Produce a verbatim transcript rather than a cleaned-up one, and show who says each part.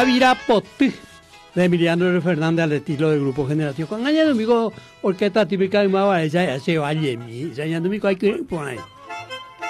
Speaker 1: Avirapoty de Emiliano R. Fernández al estilo del grupo Generación. Con año domingo orquesta típica de Mavarecha ya se va a Yemi. Ya año domingo hay que poner.